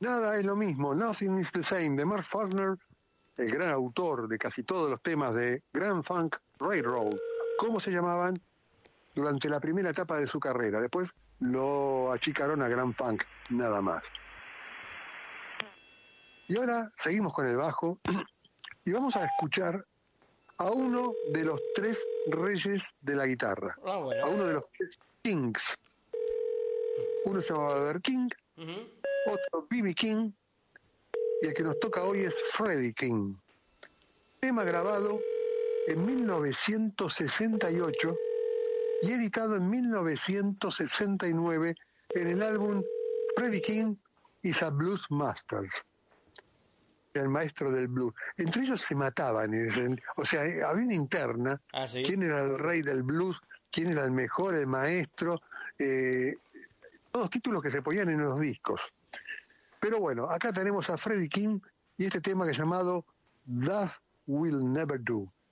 Nada es lo mismo, Nothing is the Same, de Mark Farner, el gran autor de casi todos los temas de Grand Funk Railroad. ¿Cómo se llamaban? Durante la primera etapa de su carrera. Después lo achicaron a Grand Funk, nada más. Y ahora seguimos con el bajo y vamos a escuchar a uno de los tres reyes de la guitarra, a uno de los tres Kings. Uno se llamaba Albert King, otro B.B. King, y el que nos toca hoy es Freddie King. Tema grabado en 1968 y editado en 1969 en el álbum Freddie King is a Blues Master, el maestro del blues. Entre ellos se mataban, o sea, había una interna. ¿Ah, sí? ¿Quién era el rey del blues? ¿Quién era el mejor, el maestro? Todos títulos que se ponían en los discos. Pero bueno, acá tenemos a Freddie King y este tema que es llamado That Will Never Do.